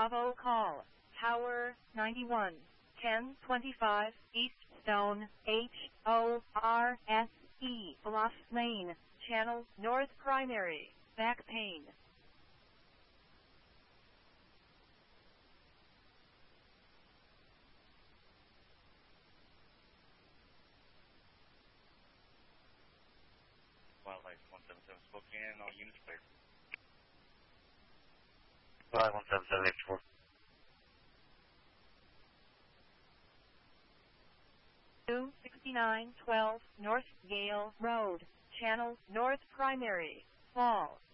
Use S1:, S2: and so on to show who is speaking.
S1: Bravo call, Tower 91, 1025 East Stone, HORSE, Bluff Lane, Channel, North Primary, back pain.
S2: Wildlife 177 Spokane, all units clear.
S3: Wildlife 177 84.
S1: Two 6912 North Gale Road, Channel, North Primary, Fall.